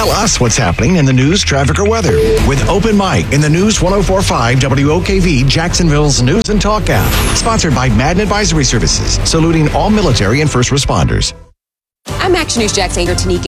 Tell us what's happening in the news, traffic, or weather with Open Mic in the News 104.5 WOKV Jacksonville's News and Talk app. Sponsored by Madden Advisory Services, saluting all military and first responders. I'm Action News Jax anchor Tanika